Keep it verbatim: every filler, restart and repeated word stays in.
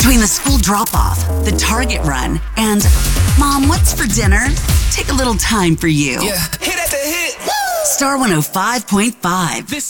Between the school drop-off, the Target run, and Mom, what's for dinner? Take a little time for you. Yeah, hit at the hit. Star one oh five point five.